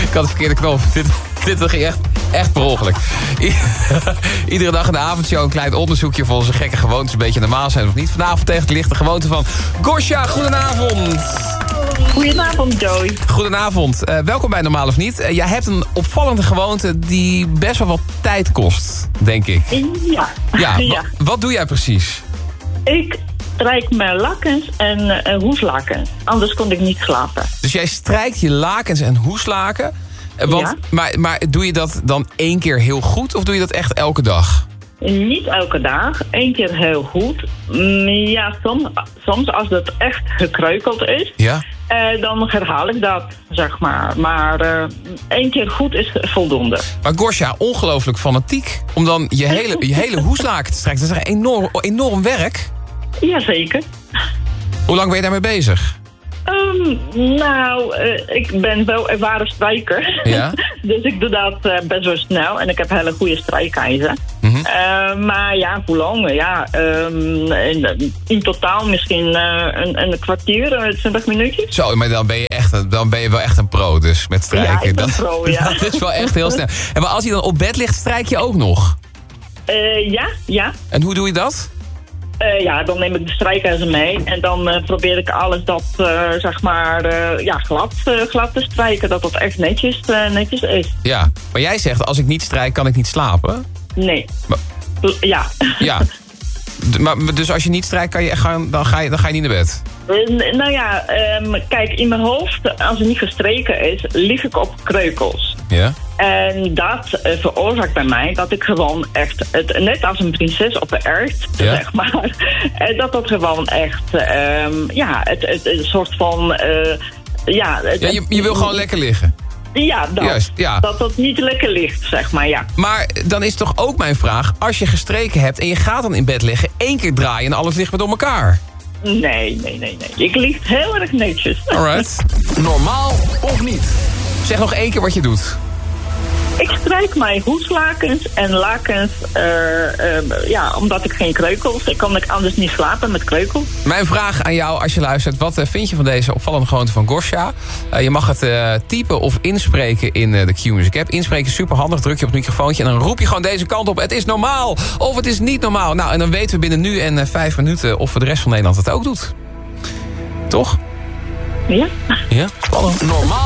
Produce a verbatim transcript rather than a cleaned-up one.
Ik had de verkeerde knop. Dit, dit ging echt, echt per ongeluk. I- Iedere dag in de avondshow een klein onderzoekje voor onze gekke gewoontes. Een beetje normaal zijn of niet. Vanavond tegen de lichte gewoonte van Gosja. Goedenavond. Goedenavond, Joey. Goedenavond. Uh, welkom bij Normaal of Niet. Uh, jij hebt een opvallende gewoonte die best wel wat tijd kost, denk ik. Ja. Ja, ja. wa- wat doe jij precies? Ik strijk mijn lakens en uh, hoeslakens. Anders kon ik niet slapen. Dus jij strijkt je lakens en hoeslaken. Uh, want, Ja. maar, maar doe je dat dan één keer heel goed of doe je dat echt elke dag? Niet elke dag. Eén keer heel goed. Mm, Ja, soms, soms als dat echt gekreukeld is, Ja. uh, dan herhaal ik dat, zeg maar. Maar uh, één keer goed is voldoende. Maar Gosja, ongelooflijk fanatiek. Om dan je hele, je hele hoeslaken te strijken. Dat is echt enorm, enorm werk. Jazeker. Hoe lang ben je daarmee bezig? Um, nou, uh, ik ben wel ervaren strijker. Ja? Dus ik doe dat uh, best wel snel. En ik heb hele goede strijkijzer. Mm-hmm. Uh, maar ja, hoe lang? Ja, um, in, in totaal misschien uh, een, een kwartier, uh, twintig minuutjes. Zo, maar dan ben je, echt, een- dan ben je wel echt een pro dus met strijken. Ja, ik ben dat, pro, ja. Dat is wel echt heel snel. En maar als hij dan op bed ligt, strijk je ook nog? Uh, ja, ja. En hoe doe je dat? Uh, ja, dan neem ik de strijkijzer mee. En dan uh, probeer ik alles dat, uh, zeg maar, uh, ja, glad, uh, glad te strijken. Dat dat echt netjes, uh, netjes is. Ja, maar jij zegt als ik niet strijk kan ik niet slapen. Nee. Maar- Ja. Ja. D- maar, maar dus als je niet strijkt, kan je echt gaan, dan, ga je, dan ga je niet naar bed. Uh, nou ja, um, kijk, in mijn hoofd, als het niet gestreken is, lig ik op kreukels. Ja? En dat uh, veroorzaakt bij mij dat ik gewoon echt, het, net als een prinses op een erft, Ja. zeg maar, uh, dat dat gewoon echt, um, ja, het, het, het een soort van, uh, ja... Het, Ja, je, je wil gewoon lekker liggen. Ja, dat, Juist, ja. dat dat niet lekker ligt, zeg maar, ja. Maar dan is toch ook mijn vraag, als je gestreken hebt en je gaat dan in bed liggen, één keer draaien en alles ligt weer door elkaar. Nee, nee, nee, nee. Ik lig heel erg netjes. Alright. Normaal of niet? Zeg nog één keer wat je doet. Ik strijk mijn hoeslakens en lakens, uh, uh, ja, omdat ik geen kreukels. Ik kan ik anders niet slapen met kreukels. Mijn vraag aan jou als je luistert. Wat uh, vind je van deze opvallende gewoonte van Gosja? Uh, je mag het uh, typen of inspreken in uh, de Q-Music app. Inspreken is super handig. Druk je op het microfoontje en dan roep je gewoon deze kant op. Het is normaal of het is niet normaal. Nou, en dan weten we binnen nu en uh, vijf minuten of we de rest van Nederland het ook doet. Toch? Ja? Ja? Spannend. Normaal